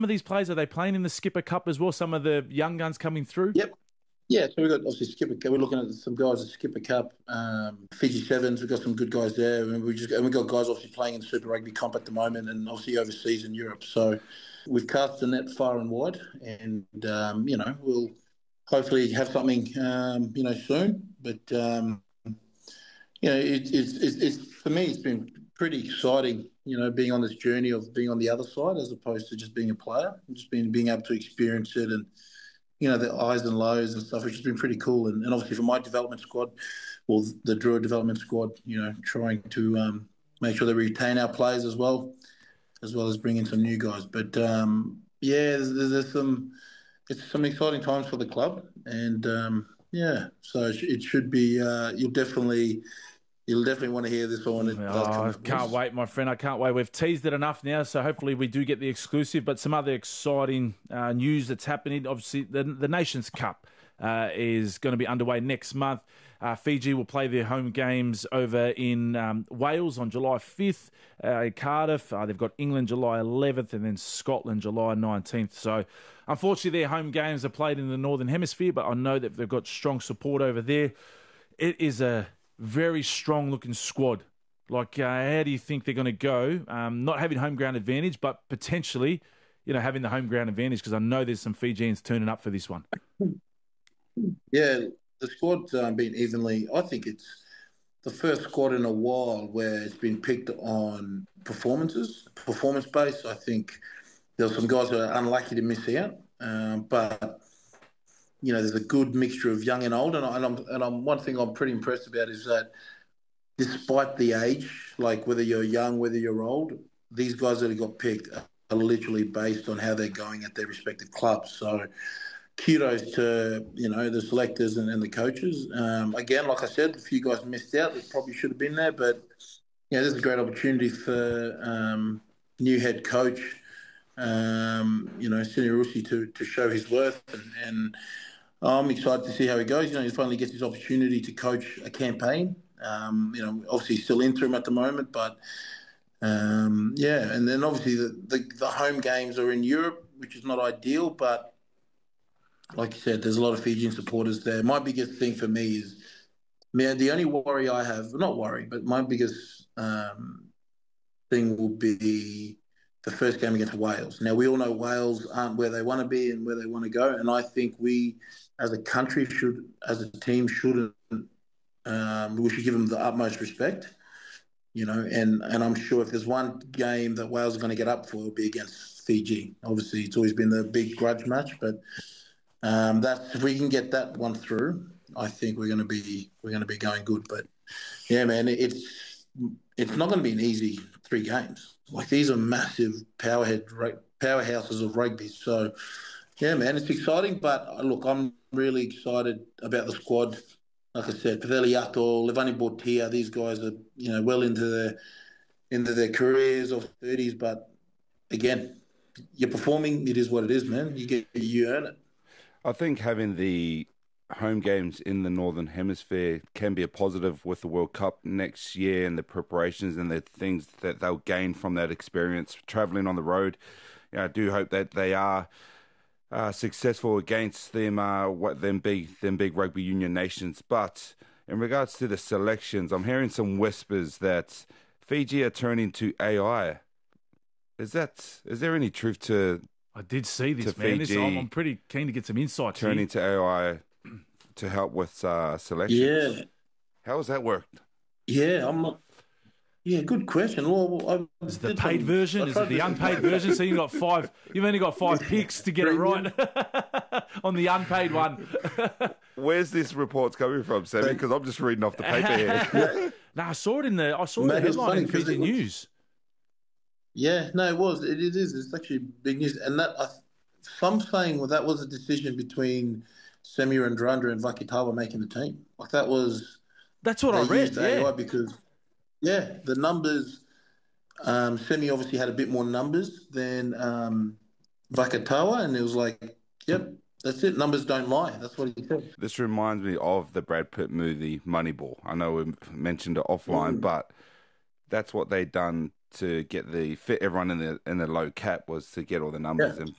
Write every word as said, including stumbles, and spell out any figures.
of these players, are they playing in the Skipper Cup as well? Some of the young guns coming through? Yep. Yeah, so we've got obviously Skipper Cup. We're looking at some guys at Skipper Cup, um, Fiji Sevens. We've got some good guys there. And we just and we've got guys obviously playing in Super Rugby comp at the moment, and obviously overseas in Europe. So we've cast the net far and wide, and um, you know we'll hopefully have something um, you know soon. But um, you know it, it's, it's it's for me it's been pretty exciting. You know, being on this journey of being on the other side as opposed to just being a player, just being being able to experience it and. You know, the highs and lows and stuff, which has been pretty cool. And, and obviously for my development squad, well, the Drua development squad, you know, trying to um, make sure that we retain our players as well, as well as bring in some new guys. But, um, yeah, there's, there's some it's some exciting times for the club. And, um, yeah, so it, it should be, uh, you'll definitely... You'll definitely want to hear this one. It oh, I can't wait, my friend. I can't wait. We've teased it enough now, so hopefully we do get the exclusive. But some other exciting uh, news that's happening. Obviously, the, the Nations Cup uh, is going to be underway next month. Uh, Fiji will play their home games over in um, Wales on July fifth, uh, Cardiff. Uh, they've got England July eleventh and then Scotland July nineteenth. So, unfortunately, their home games are played in the Northern Hemisphere, but I know that they've got strong support over there. It is a very strong-looking squad. Like, uh, how do you think they're going to go? Um, not having home ground advantage, but potentially, you know, having the home ground advantage, because I know there's some Fijians turning up for this one. Yeah, the squad's um, been evenly. I think it's the first squad in a while where it's been picked on performances, performance-based. I think there were some guys who are unlucky to miss out, um, but you know, there's a good mixture of young and old, and, I, and I'm and I'm one thing I'm pretty impressed about is that despite the age, like whether you're young, whether you're old, these guys that have got picked are literally based on how they're going at their respective clubs. So kudos to, you know, the selectors and, and the coaches. Um, again, like I said, a few guys missed out that probably should have been there, but yeah, this is a great opportunity for um, new head coach, um, you know, Sinirusi to to show his worth and. and I'm excited to see how he goes. You know, he finally gets his opportunity to coach a campaign. Um, you know, obviously he's still interim at the moment, but um, yeah. And then obviously the, the, the home games are in Europe, which is not ideal, but like you said, there's a lot of Fijian supporters there. My biggest thing for me is, man, the only worry I have, not worry, but my biggest um, thing will be the first game against Wales. Now, we all know Wales aren't where they want to be and where they want to go, and I think we, as a country, should, as a team, shouldn't. Um, we should give them the utmost respect, you know. And, and I'm sure if there's one game that Wales are going to get up for, it'll be against Fiji. Obviously, it's always been the big grudge match, but um, that's if we can get that one through, I think we're going to be we're going to be going good. But yeah, man, it's it's not going to be an easy three games. Like, these are massive powerhead powerhouses of rugby. So, yeah, man, it's exciting. But, uh, look, I'm really excited about the squad. Like I said, Paveliato, Levani Bortia, these guys are, you know, well into their, into their careers or thirties. But, again, you're performing. It is what it is, man. You get, you earn it. I think having the home games in the Northern Hemisphere can be a positive with the World Cup next year and the preparations and the things that they'll gain from that experience travelling on the road. You know, I do hope that they are uh, successful against them, uh, what them big, them big rugby union nations. But in regards to the selections, I'm hearing some whispers that Fiji are turning to A I. Is that is there any truth to? I did see this, man. This, I'm, I'm pretty keen to get some insights. Turning to A I to help with uh, selections. Yeah. How has that worked? Yeah, I'm not. Yeah, good question. Well, I is it the paid some, version? Is it the unpaid version? So you got five. You've only got five picks to get it right on the unpaid one. Where's this report's coming from, Sammy? Because I'm just reading off the paper here. No, I saw it in the. I saw Mate, the headline in Fiji News. Yeah, no, it was. It, it is. It's actually big news, and that I, some saying well, that was a decision between Semi Radradra and Vakatawa making the team. Like, that was. That's what I read. Yeah, A I because yeah, the numbers. Um, Semi obviously had a bit more numbers than um, Vakatawa, and it was like, yep, that's it. Numbers don't lie. That's what he said. This reminds me of the Brad Pitt movie Moneyball. I know we mentioned it offline, mm. but that's what they done to get the fit everyone in the in the low cap was to get all the numbers Yeah. in